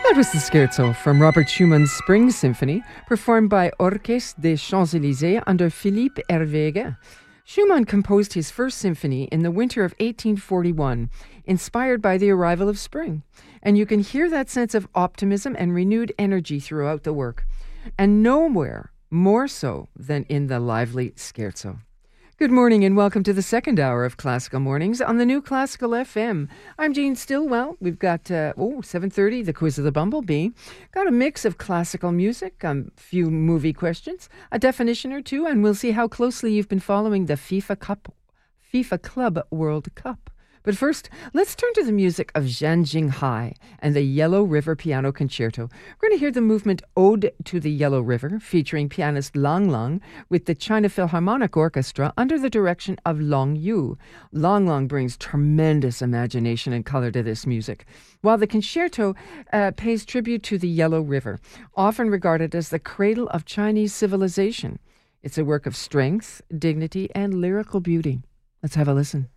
That was the scherzo from Robert Schumann's Spring Symphony, performed by Orchestre des Champs-Élysées under Philippe Hervégue. Schumann composed his first symphony in the winter of 1841, inspired by the arrival of spring. And you can hear that sense of optimism and renewed energy throughout the work. And nowhere more so than in the lively scherzo. Good morning and welcome to the second hour of Classical Mornings on the new Classical FM. I'm Jean Stillwell. We've got 7:30, the Quiz of the Bumblebee. Got a mix of classical music, a few movie questions, a definition or two, and we'll see how closely you've been following the FIFA Club World Cup. But first, let's turn to the music of Zhang Jinghai and the Yellow River Piano Concerto. We're going to hear the movement Ode to the Yellow River, featuring pianist Lang Lang with the China Philharmonic Orchestra under the direction of Long Yu. Lang Lang brings tremendous imagination and color to this music, while the concerto pays tribute to the Yellow River, often regarded as the cradle of Chinese civilization. It's a work of strength, dignity, and lyrical beauty. Let's have a listen.